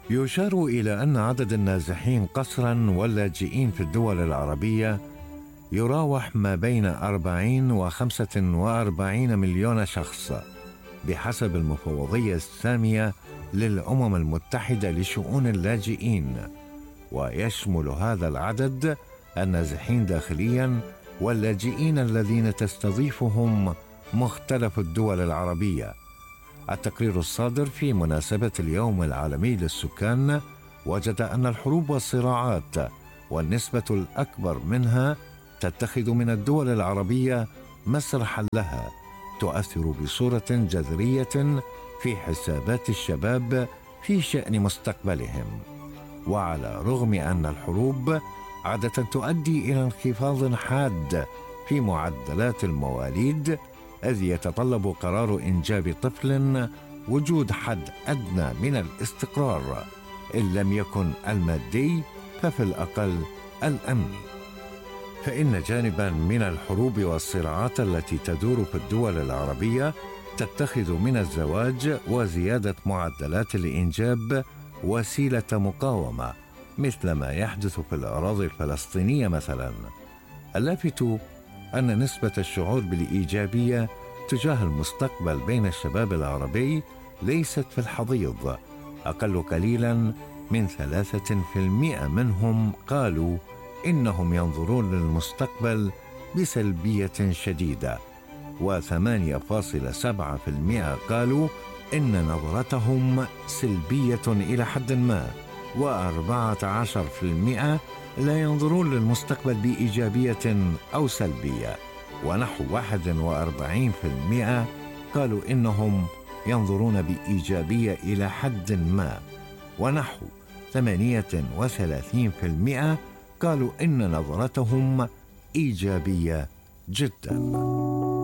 يشار إلى أن عدد النازحين قسرا واللاجئين في الدول العربية يراوح ما بين 40 و 45 مليون شخص بحسب المفوضية السامية للأمم المتحدة لشؤون اللاجئين، ويشمل هذا العدد النازحين داخليا واللاجئين الذين تستضيفهم مختلف الدول العربية. التقرير الصادر في مناسبة اليوم العالمي للسكان وجد أن الحروب والصراعات والنسبة الأكبر منها تتخذ من الدول العربية مسرحا لها تؤثر بصورة جذرية في حسابات الشباب في شأن مستقبلهم. وعلى رغم أن الحروب عادة تؤدي إلى انخفاض حاد في معدلات المواليد، إذ يتطلب قرار إنجاب طفل وجود حد أدنى من الاستقرار، إن لم يكن المادي ففي الأقل الأمني. فإن جانبا من الحروب والصراعات التي تدور في الدول العربية تتخذ من الزواج وزيادة معدلات الإنجاب وسيلة مقاومة، مثل ما يحدث في الأراضي الفلسطينية مثلا. اللافت أن نسبة الشعور بالإيجابية تجاه المستقبل بين الشباب العربي ليست في الحضيض. أقل قليلا من 3% منهم قالوا إنهم ينظرون للمستقبل بسلبية شديدة، و8.7% قالوا إن نظرتهم سلبية إلى حد ما، و14% لا ينظرون للمستقبل بإيجابية أو سلبية، ونحو 41% قالوا إنهم ينظرون بإيجابية إلى حد ما، ونحو 38% قالوا إن نظرتهم إيجابية جدا.